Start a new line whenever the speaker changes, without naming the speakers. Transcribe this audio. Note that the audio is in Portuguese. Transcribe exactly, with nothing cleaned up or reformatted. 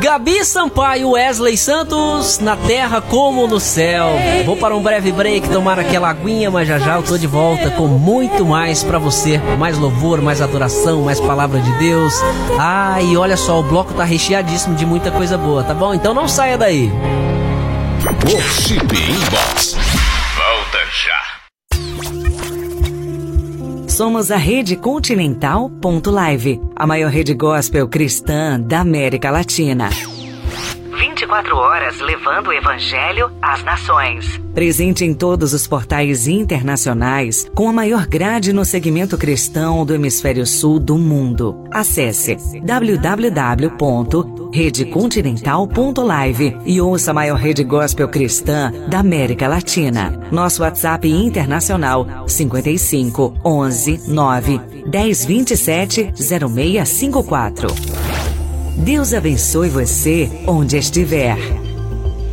Gabi Sampaio, Wesley Santos, na terra como no céu. Vou para um breve break, tomar aquela aguinha, mas já já eu tô de volta com muito mais pra você. Mais louvor, mais adoração, mais palavra de Deus. Ah, e olha só, o bloco tá recheadíssimo de muita coisa boa, tá bom? Então não saia daí.
Worship Inbox. Volta já.
Somos a Rede Continental ponto live, a maior rede gospel cristã da América Latina. vinte e quatro horas levando o Evangelho às nações. Presente em todos os portais internacionais, com a maior grade no segmento cristão do hemisfério sul do mundo. Acesse w w w ponto rede continental ponto live e ouça a maior rede gospel cristã da América Latina. Nosso WhatsApp internacional cinco cinco, onze, nove, dez, vinte e sete, zero seis cinco quatro. Deus abençoe você onde estiver.